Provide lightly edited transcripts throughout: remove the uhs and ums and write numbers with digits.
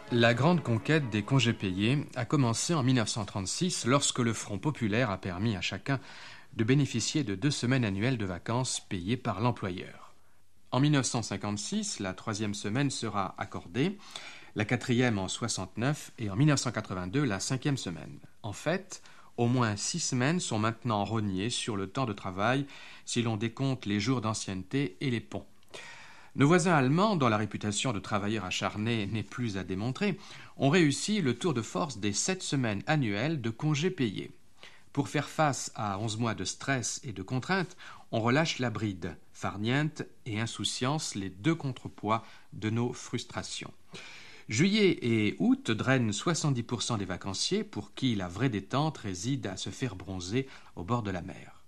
La grande conquête des congés payés a commencé en 1936 lorsque le Front populaire a permis à chacun de bénéficier de 2 semaines annuelles de vacances payées par l'employeur. En 1956, la 3e semaine sera accordée, la 4e en 69 et en 1982 la 5e semaine. En fait, au moins 6 semaines sont maintenant rognées sur le temps de travail si l'on décompte les jours d'ancienneté et les ponts. Nos voisins allemands, dont la réputation de travailleurs acharnés n'est plus à démontrer, ont réussi le tour de force des 7 semaines annuelles de congés payés. Pour faire face à 11 mois de stress et de contraintes, on relâche la bride, farniente et insouciance, les 2 contrepoids de nos frustrations. Juillet et août drainent 70% des vacanciers pour qui la vraie détente réside à se faire bronzer au bord de la mer.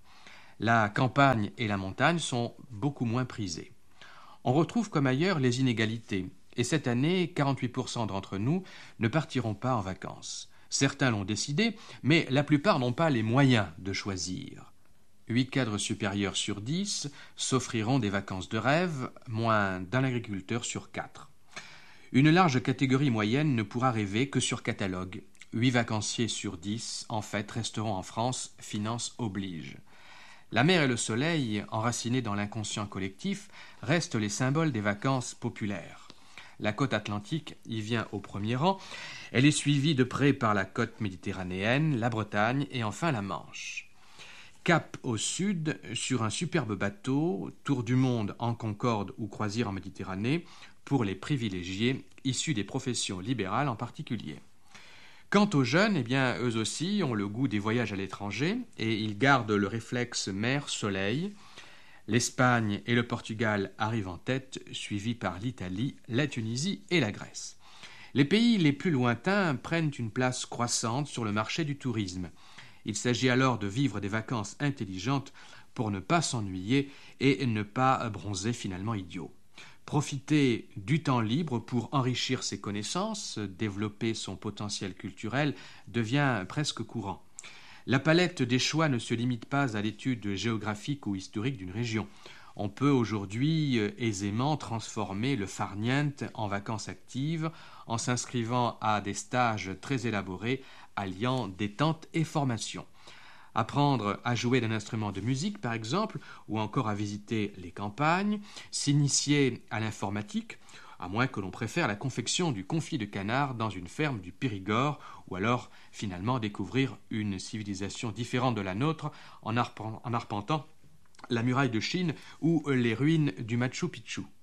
La campagne et la montagne sont beaucoup moins prisées. On retrouve comme ailleurs les inégalités, et cette année, 48% d'entre nous ne partiront pas en vacances. Certains l'ont décidé, mais la plupart n'ont pas les moyens de choisir. 8 cadres supérieurs sur 10 s'offriront des vacances de rêve, moins d'un agriculteur sur 4. Une large catégorie moyenne ne pourra rêver que sur catalogue. 8 vacanciers sur 10, en fait, resteront en France, finance oblige. La mer et le soleil, enracinés dans l'inconscient collectif, restent les symboles des vacances populaires. La côte atlantique y vient au premier rang. Elle est suivie de près par la côte méditerranéenne, la Bretagne et enfin la Manche. Cap au sud, sur un superbe bateau, tour du monde en Concorde ou croisière en Méditerranée, pour les privilégiés, issus des professions libérales en particulier. Quant aux jeunes, eh bien, eux aussi ont le goût des voyages à l'étranger et ils gardent le réflexe mer-soleil. L'Espagne et le Portugal arrivent en tête, suivis par l'Italie, la Tunisie et la Grèce. Les pays les plus lointains prennent une place croissante sur le marché du tourisme. Il s'agit alors de vivre des vacances intelligentes pour ne pas s'ennuyer et ne pas bronzer finalement idiot. Profiter du temps libre pour enrichir ses connaissances, développer son potentiel culturel devient presque courant. La palette des choix ne se limite pas à l'étude géographique ou historique d'une région. On peut aujourd'hui aisément transformer le farniente en vacances actives en s'inscrivant à des stages très élaborés alliant détente et formation. Apprendre à jouer d'un instrument de musique, par exemple, ou encore à visiter les campagnes, s'initier à l'informatique, à moins que l'on préfère la confection du confit de canard dans une ferme du Périgord, ou alors finalement découvrir une civilisation différente de la nôtre en arpentant la muraille de Chine ou les ruines du Machu Picchu.